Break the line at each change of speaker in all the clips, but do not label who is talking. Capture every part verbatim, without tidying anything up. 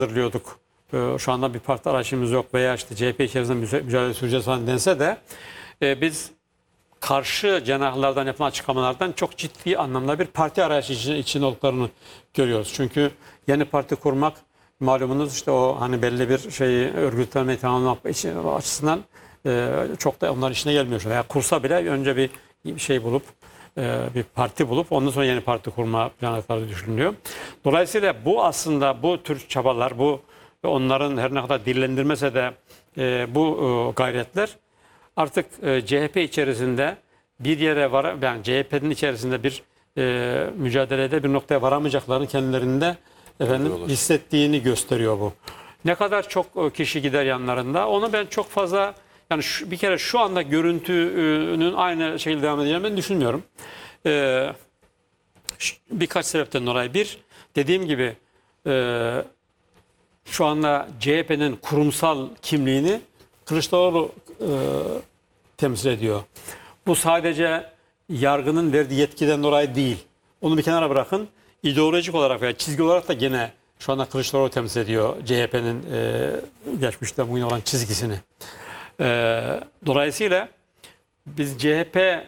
hazırlıyorduk. Şu anda bir parti arayışımız yok veya işte C H P içerisinde mücadele süreceğiz falan dense de e, biz karşı cenahlardan yapılan açıklamalardan çok ciddi anlamda bir parti arayışı için, için olduklarını görüyoruz. Çünkü yeni parti kurmak malumunuz işte o hani belli bir şeyi örgütlenmeyi tamamlamak için açısından e, çok da onların işine gelmiyor. Yani kursa bile önce bir, bir şey bulup e, bir parti bulup ondan sonra yeni parti kurma planları düşünülüyor. Dolayısıyla bu aslında bu tür çabalar, bu onların her ne kadar dillendirmese de e, bu e, gayretler artık e, C H P içerisinde bir yere var, yani C H P'nin içerisinde bir e, mücadelede bir noktaya varamayacaklarını kendilerinde efendim hissettiğini gösteriyor bu. Ne kadar çok kişi gider yanlarında onu ben çok fazla yani şu, bir kere şu anda görüntünün aynı şekilde devam edeceğini ben düşünmüyorum. E, birkaç sebepten dolayı. Bir, dediğim gibi e, şu anda C H P'nin kurumsal kimliğini Kılıçdaroğlu e, temsil ediyor. Bu sadece yargının verdiği yetkiden dolayı değil. Onu bir kenara bırakın. İdeolojik olarak veya çizgi olarak da gene şu anda Kılıçdaroğlu temsil ediyor C H P'nin e, geçmişte bugün olan çizgisini. E, dolayısıyla biz C H P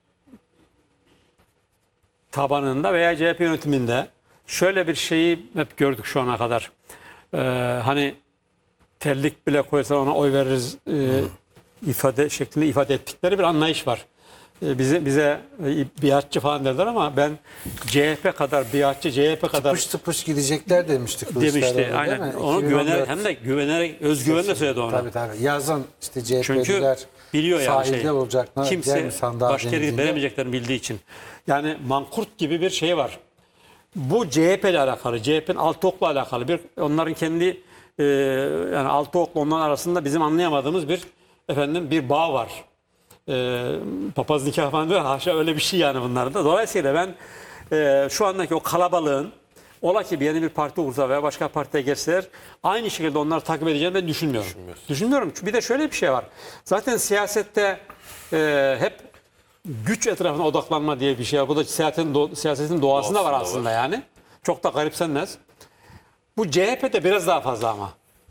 tabanında veya C H P yönetiminde şöyle bir şeyi hep gördük şu ana kadar. Ee, hani terlik bile koysa ona oy veririz e, ifade şeklinde ifade ettikleri bir anlayış var. E, bize bize e, biatçı falan derler ama ben C H P kadar biatçı, C H P kadar
tıpış tıpış gidecekler demişti Kılıçdaroğlu.
demişti. Aynen. Onu güvener, hem de güvenerek, özgüvenle söyledi ona.
Tabii tabii. Yazın işte C H P'liler
Çünkü biliyor yani şey.
olacaklar.
Kimse başka yere veremeyeceklerini bildiği için. Yani mankurt gibi bir şey var. Bu C H P ile alakalı, C H P'nin altı okla alakalı bir onların kendi e, yani altı okla onların arasında bizim anlayamadığımız bir efendim bir bağ var. E, papaz nikah falan diyor. Haşa öyle bir şey yani bunlarda. Dolayısıyla ben e, şu andaki o kalabalığın ola ki bir yeni bir parti olursa veya başka partiye geçseler aynı şekilde onları takip edeceğini ben düşünmüyorum. Düşünmüyorum. Bir de şöyle bir şey var. Zaten siyasette e, hep güç etrafına odaklanma diye bir şey var. Bu da siyasetin, do siyasetin doğasında var aslında var. Yani. Çok da garipsenmez. Bu C H P'de biraz daha fazla ama.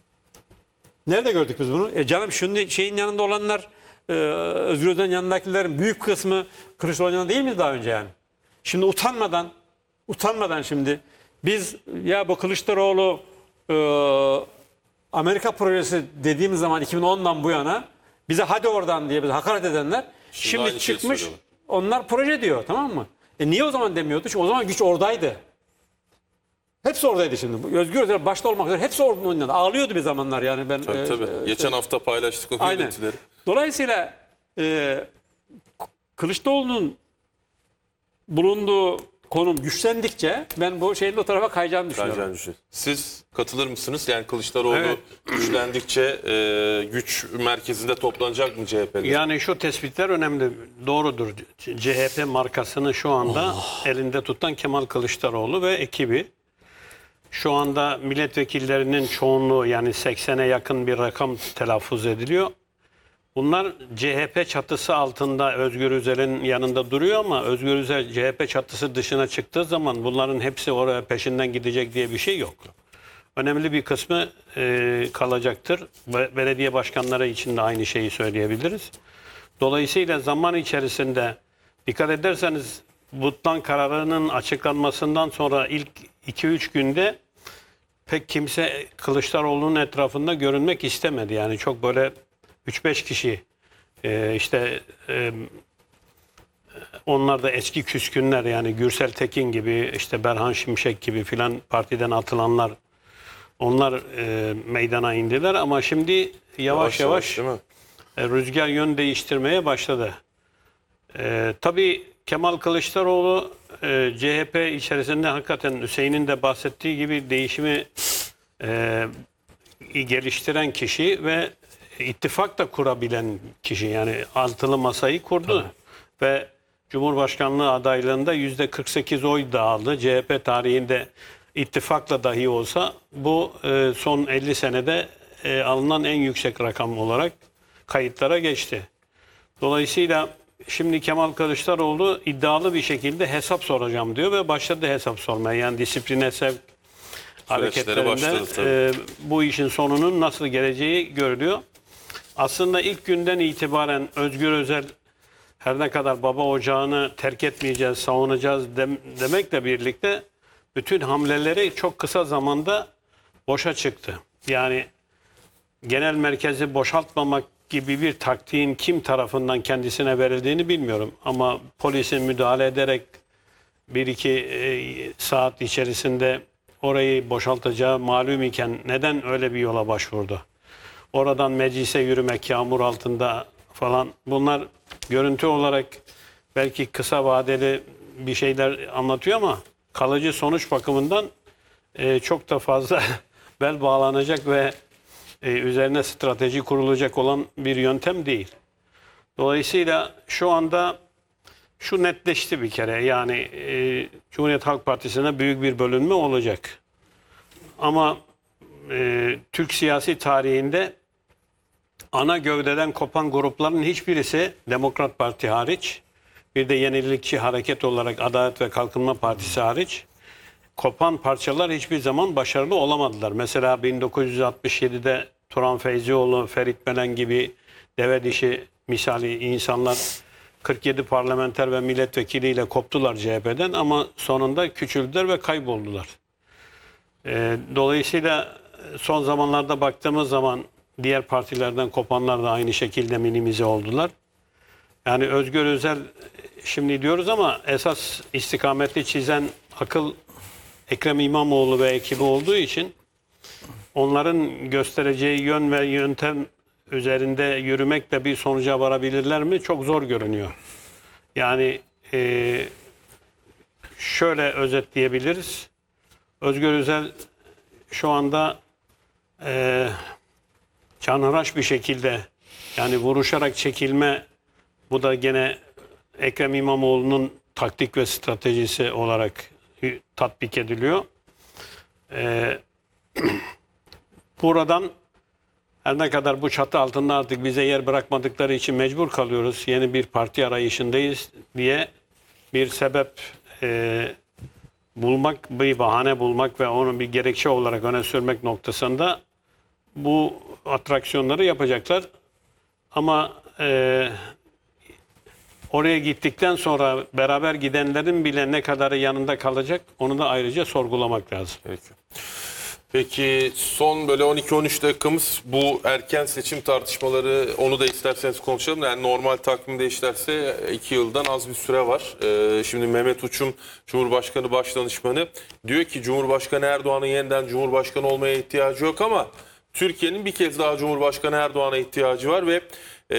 Nerede gördük biz bunu? E canım şimdi şeyin yanında olanlar e, Özgür Özel'in yanındakilerin büyük kısmı Kılıçdaroğlu'nun yanında değil mi daha önce yani? Şimdi utanmadan utanmadan şimdi biz ya bu Kılıçdaroğlu e, Amerika projesi dediğimiz zaman iki bin ondan bu yana bize hadi oradan diye bize hakaret edenler şimdi, şimdi çıkmış şey onlar proje diyor, tamam mı? E niye o zaman demiyordu? Çünkü o zaman güç oradaydı. Hepsi oradaydı şimdi. Özgür Özel başta olmak üzere hepsi orada. Ağlıyordu bir zamanlar yani. Ben,
tabii
e,
tabii.
E,
Geçen hafta paylaştık o görüntüleri.
Dolayısıyla e, Kılıçdaroğlu'nun bulunduğu konum güçlendikçe ben bu şeyin o tarafa kayacağını düşünüyorum.
Siz katılır mısınız? Yani Kılıçdaroğlu evet. güçlendikçe e, güç merkezinde toplanacak mı C H P'de?
Yani şu tespitler önemli. Doğrudur. C H P markasını şu anda oh. elinde tutan Kemal Kılıçdaroğlu ve ekibi. Şu anda milletvekillerinin çoğunluğu yani seksene yakın bir rakam telaffuz ediliyor. Bunlar C H P çatısı altında Özgür Özel'in yanında duruyor ama Özgür Özel C H P çatısı dışına çıktığı zaman bunların hepsi oraya peşinden gidecek diye bir şey yok. Önemli bir kısmı e, kalacaktır. Belediye başkanları için de aynı şeyi söyleyebiliriz. Dolayısıyla zaman içerisinde dikkat ederseniz Butlan kararının açıklanmasından sonra ilk iki üç günde pek kimse Kılıçdaroğlu'nun etrafında görünmek istemedi. Yani çok böyle üç beş kişi e, işte e, onlar da eski küskünler yani Gürsel Tekin gibi işte Berhan Şimşek gibi filan partiden atılanlar onlar e, meydana indiler ama şimdi yavaş yavaş, yavaş e, rüzgar yön değiştirmeye başladı. E, tabii Kemal Kılıçdaroğlu e, C H P içerisinde hakikaten Hüseyin'in de bahsettiği gibi değişimi e, geliştiren kişi ve ittifak da kurabilen kişi yani altılı masayı kurdu. Tabii. Ve Cumhurbaşkanlığı adaylığında yüzde kırk sekiz oy dağıldı. C H P tarihinde ittifakla dahi olsa bu e, son elli senede e, alınan en yüksek rakam olarak kayıtlara geçti. Dolayısıyla şimdi Kemal Kılıçdaroğlu iddialı bir şekilde hesap soracağım diyor ve başladı hesap sormaya. Yani disipline sevk
Süreçlere başladı
hareketlerinde
tabii.
e, bu işin sonunun nasıl geleceği görülüyor. Aslında ilk günden itibaren Özgür Özel her ne kadar baba ocağını terk etmeyeceğiz, savunacağız dem demekle birlikte bütün hamleleri çok kısa zamanda boşa çıktı. Yani genel merkezi boşaltmamak gibi bir taktiğin kim tarafından kendisine verildiğini bilmiyorum. Ama polisin müdahale ederek bir iki e, saat içerisinde orayı boşaltacağı malum iken neden öyle bir yola başvurdu? Oradan meclise yürümek yağmur altında falan, bunlar görüntü olarak belki kısa vadeli bir şeyler anlatıyor ama kalıcı sonuç bakımından e, çok da fazla bel bağlanacak ve e, üzerine strateji kurulacak olan bir yöntem değil. Dolayısıyla şu anda şu netleşti bir kere, yani e, Cumhuriyet Halk Partisi'ne büyük bir bölünme olacak. Ama e, Türk siyasi tarihinde ana gövdeden kopan grupların hiçbirisi, Demokrat Parti hariç, bir de yenilikçi hareket olarak Adalet ve Kalkınma Partisi hariç, kopan parçalar hiçbir zaman başarılı olamadılar. Mesela bin dokuz yüz altmış yedi'de Turan Feyzioğlu, Ferit Belen gibi deve dişi misali insanlar kırk yedi parlamenter ve milletvekiliyle koptular C H P'den ama sonunda küçüldüler ve kayboldular. Ee, dolayısıyla son zamanlarda baktığımız zaman diğer partilerden kopanlar da aynı şekilde minimize oldular. Yani Özgür Özel şimdi diyoruz ama esas istikametli çizen akıl Ekrem İmamoğlu ve ekibi olduğu için onların göstereceği yön ve yöntem üzerinde yürümekle bir sonuca varabilirler mi? Çok zor görünüyor. Yani e, şöyle özetleyebiliriz. Özgür Özel şu anda e, canhıraş bir şekilde, yani vuruşarak çekilme, bu da gene Ekrem İmamoğlu'nun taktik ve stratejisi olarak tatbik ediliyor. Ee, buradan her ne kadar bu çatı altında artık bize yer bırakmadıkları için mecbur kalıyoruz, yeni bir parti arayışındayız diye bir sebep e, bulmak, bir bahane bulmak ve onu bir gerekçe olarak öne sürmek noktasında bu atraksiyonları yapacaklar. Ama e, oraya gittikten sonra beraber gidenlerin bile ne kadarı yanında kalacak, onu da ayrıca sorgulamak lazım.
Peki. Peki son böyle on iki on üç dakikamız bu erken seçim tartışmaları, onu da isterseniz konuşalım. Yani normal takvimde işlerse iki yıldan az bir süre var. Ee, şimdi Mehmet Uçum, Cumhurbaşkanı Başdanışmanı, diyor ki Cumhurbaşkanı Erdoğan'ın yeniden Cumhurbaşkanı olmaya ihtiyacı yok ama Türkiye'nin bir kez daha Cumhurbaşkanı Erdoğan'a ihtiyacı var ve e,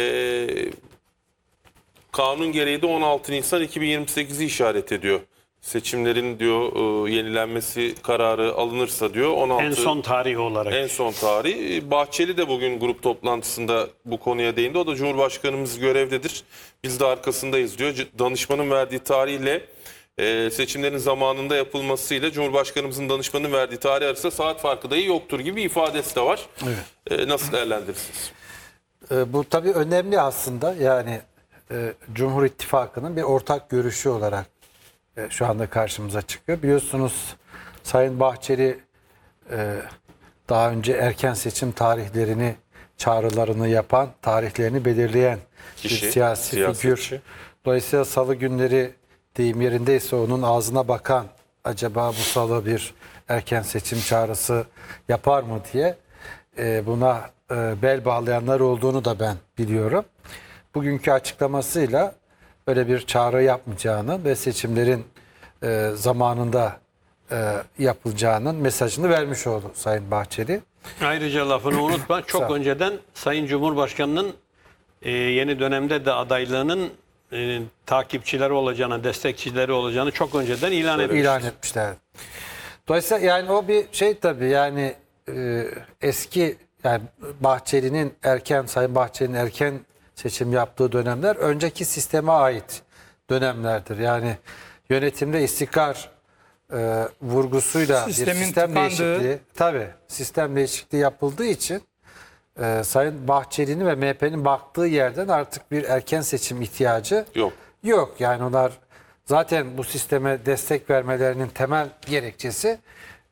kanun gereği de on altı Nisan iki bin yirmi sekiz'i işaret ediyor. Seçimlerin diyor e, yenilenmesi kararı alınırsa diyor on altı
En son tarihi olarak.
En son tarih. Bahçeli de bugün grup toplantısında bu konuya değindi. O da Cumhurbaşkanımız görevdedir, biz de arkasındayız diyor. Danışmanın verdiği tarihle e, seçimlerin zamanında yapılmasıyla Cumhurbaşkanımızın danışmanın verdiği tarih arasında saat farkı dahi yoktur gibi ifadesi de var. Evet. E, nasıl değerlendirirsiniz?
E, bu tabii önemli aslında. Yani e, Cumhur İttifakı'nın bir ortak görüşü olarak e, şu anda karşımıza çıkıyor. Biliyorsunuz Sayın Bahçeli e, daha önce erken seçim tarihlerini, çağrılarını yapan, tarihlerini belirleyen
Kişi,
bir siyasi
siyasetçi.
figür. Dolayısıyla salı günleri deyim yerindeyse onun ağzına bakan, acaba bu salı bir erken seçim çağrısı yapar mı diye e, buna e, bel bağlayanlar olduğunu da ben biliyorum. Bugünkü açıklamasıyla öyle bir çağrı yapmayacağını ve seçimlerin e, zamanında e, yapılacağının mesajını vermiş oldu Sayın Bahçeli.
Ayrıca lafını unutma, çok
Sağ ol.
önceden Sayın Cumhurbaşkanı'nın e, yeni dönemde de adaylığının e, takipçileri olacağını, destekçileri olacağını çok önceden ilan etmişti.
İlan etmişler. Dolayısıyla yani o bir şey tabii, yani e, eski, yani Bahçeli'nin erken, Sayın Bahçeli'nin erken seçim yaptığı dönemler önceki sisteme ait dönemlerdir. Yani yönetimde istikrar e, vurgusuyla
Sistemin
bir sistem
tıkandığı.
değişikliği, tabii sistem değişikliği yapıldığı için e, Sayın Bahçeli'nin ve M H P'nin baktığı yerden artık bir erken seçim ihtiyacı
Yok.
yok. Yani onlar zaten bu sisteme destek vermelerinin temel gerekçesi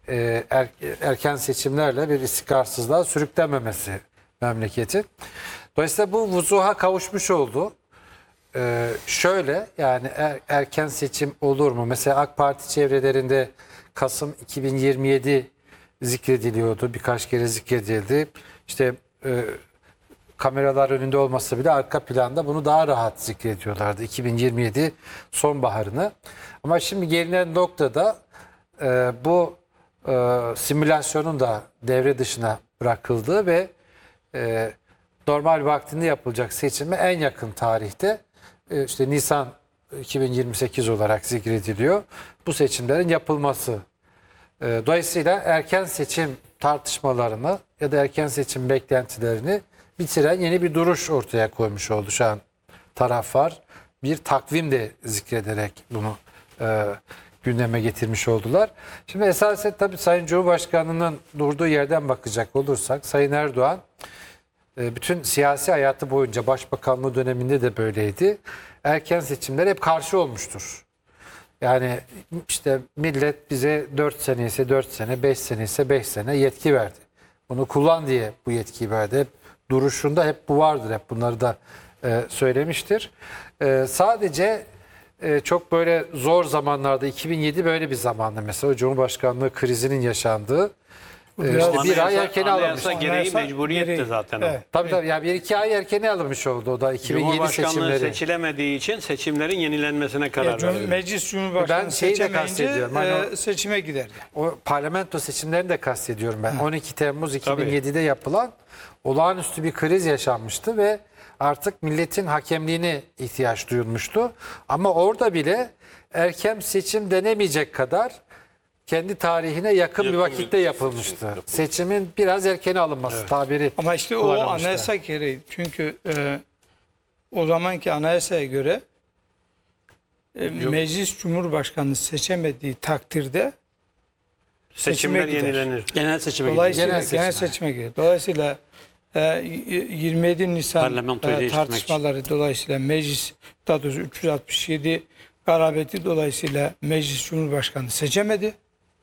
e, er- erken seçimlerle bir istikrarsızlığa sürüklenmemesi memleketin. Dolayısıyla bu vuzuha kavuşmuş oldu. Ee, şöyle yani er- erken seçim olur mu? Mesela AK Parti çevrelerinde Kasım iki bin yirmi yedi zikrediliyordu. Birkaç kere zikredildi. İşte e, kameralar önünde olmasa bile arka planda bunu daha rahat zikrediyorlardı. iki bin yirmi yedi sonbaharını. Ama şimdi gelinen noktada e, bu e, simülasyonun da devre dışına bırakıldığı ve e, normal vaktinde yapılacak seçime en yakın tarihte e, işte Nisan iki bin yirmi sekiz olarak zikrediliyor. Bu seçimlerin yapılması. E, Dolayısıyla erken seçim tartışmalarını ya da erken seçim beklentilerini bitiren yeni bir duruş ortaya koymuş oldu şu an taraflar. Bir takvim de zikrederek bunu e, gündeme getirmiş oldular. Şimdi esasen tabii Sayın Cumhurbaşkanı'nın durduğu yerden bakacak olursak Sayın Erdoğan e, bütün siyasi hayatı boyunca başbakanlığı döneminde de böyleydi. Erken seçimlere hep karşı olmuştur. Yani işte millet bize dört sene ise dört sene, beş sene ise beş sene yetki verdi. Bunu kullan diye bu yetkiyi verdi. Hep duruşunda hep bu vardır. Hep bunları da e, söylemiştir. E, sadece e, çok böyle zor zamanlarda iki bin yedi böyle bir zamandı mesela o Cumhurbaşkanlığı krizinin yaşandığı. E, işte bir ay erken alınmış.
Anayasa gereği
Anayasa
mecburiyetti
gereği.
zaten o.
Evet.
Tabii tabii yani bir iki ay erken alınmış oldu o da iki bin yedi
Cumhurbaşkanlığı
seçimleri.
seçilemediği için seçimlerin yenilenmesine karar
Ya, Cum-
verildi.
Meclis Cumhurbaşkanı
Ben şeyi de
seçemeyince
kastediyorum, hani o-
e, seçime giderdi.
O parlamento seçimlerini de kastediyorum ben. on iki Temmuz iki bin yedide yapılan olağanüstü bir kriz yaşanmıştı ve artık milletin hakemliğine ihtiyaç duyulmuştu. Ama orada bile erken seçim denemeyecek kadar kendi tarihine yakın bir
Yakın bir
vakitte yapılmıştı. Seçimin biraz erken alınması tabiri
Ama işte o
kullanılmıştı.
anayasa gereği. Çünkü e, o zamanki anayasaya göre e, meclis Cumhurbaşkanı seçemediği takdirde
Seçimler
seçime gider.
yenilenir.
Genel seçime gidiyor.
Dolayısıyla
Genel
genel,
seçime.
seçime gidiyor. Dolayısıyla e, yirmi yedi Nisan
Parlamentoyu
e,
değiştirmek
tartışmaları dolayısıyla meclis daha doğrusu üç yüz altmış yedi garabeti dolayısıyla meclis Cumhurbaşkanı seçemedi.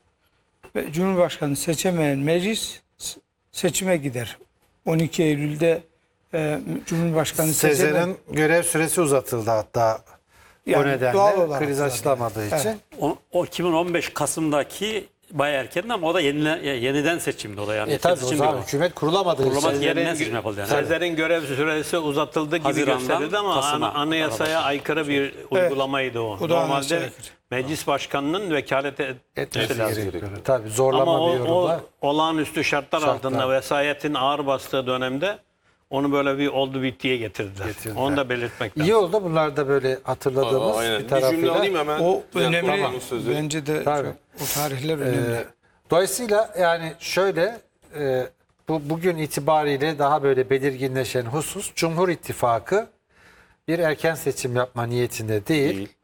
Ve Cumhurbaşkanı seçemeyen meclis s- seçime gider. on iki Eylül'de e, Cumhurbaşkanı seçemeyen
Sezer'in görev süresi uzatıldı hatta o
Yani
nedenle
doğal olarak
kriz
zaten.
açılamadığı için.
Evet.
O, o iki bin on beş Kasım'daki bayağı erkendi ama o da yenile, yeniden seçimdi o da yani.
E tabii o
Seçim
zaman
yok.
hükümet kurulamadığı için.
Kurulamadı, yeniden seçim yapıldı yani.
Sezer'in görev süresi uzatıldı gibi
Haziran'dan
gösterildi ama
Kasım'a
ana- anayasaya aykırı bir uygulamaydı o.
O da anayasaya
Normalde
aykırı.
meclis başkanının vekalet et-
Etmesi
etmesi lazım.
gerekiyor. Tabii zorlama
Ama o,
bir
o
yorumla.
olağanüstü şartlar,
Şartlar.
altında vesayetin ağır bastığı dönemde onu böyle bir oldu bittiye getirdiler.
Getirdiler.
Onu da belirtmek lazım.
İyi oldu bunlar da böyle hatırladığımız
Aa, aynen.
bir
Bir cümle
tarafıyla.
alayım hemen.
o
Diğer
önemli.
programın sözü.
Bence de
Tabii.
çok, o tarihler önemli.
Ee, dolayısıyla yani şöyle e, bu bugün itibariyle daha böyle belirginleşen husus Cumhur İttifakı bir erken seçim yapma niyetinde değil.
Değil.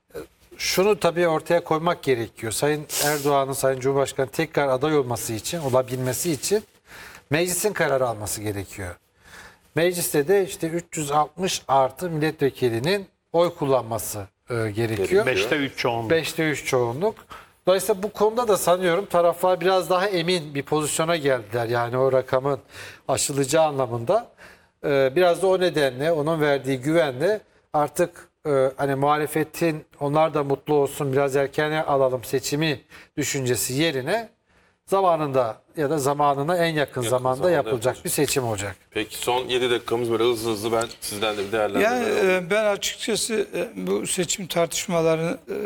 Şunu tabii ortaya koymak gerekiyor. Sayın Erdoğan'ın Sayın Cumhurbaşkanı tekrar aday olması için, olabilmesi için meclisin karar alması gerekiyor. Mecliste de işte üç yüz altmış artı milletvekilinin oy kullanması e, gerekiyor.
Beşte üç çoğunluk.
beşte üç çoğunluk. Dolayısıyla bu konuda da sanıyorum taraflar biraz daha emin bir pozisyona geldiler. Yani o rakamın aşılacağı anlamında. Ee, biraz da o nedenle onun verdiği güvenle artık e, hani muhalefetin onlar da mutlu olsun biraz erken alalım seçimi düşüncesi yerine zamanında ya da zamanına en yakın, zamanda
zamanda
yapılacak
yapılacak.
bir seçim olacak.
Peki son yedi dakikamız böyle hızlı hızlı ben sizden de bir değerlendirme
Yani
alayım.
e, ben açıkçası e, bu seçim tartışmalarını e,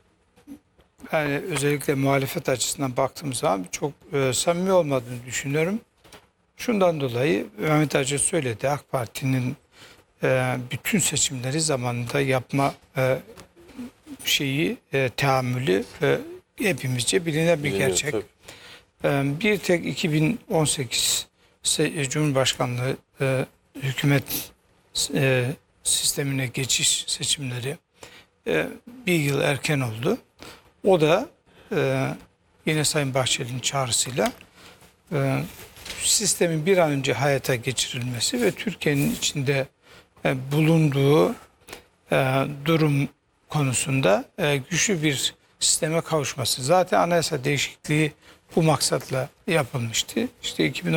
yani özellikle muhalefet açısından baktığım zaman çok e, samimi olmadığını düşünüyorum. Şundan dolayı Mehmet Hoca söyledi, AK Parti'nin e, bütün seçimleri zamanında yapma e, şeyi, e, teamülü e, hepimizce bilinen bir
Biliniyor,
gerçek.
tabii.
Ee, Bir tek iki bin on sekiz se- Cumhurbaşkanlığı e, hükümet e, sistemine geçiş seçimleri e, bir yıl erken oldu. O da e, yine Sayın Bahçeli'nin çağrısıyla e, sistemin bir an önce hayata geçirilmesi ve Türkiye'nin içinde e, bulunduğu e, durum konusunda e, güçlü bir sisteme kavuşması. Zaten anayasa değişikliği bu maksatla yapılmıştı. İşte iki bin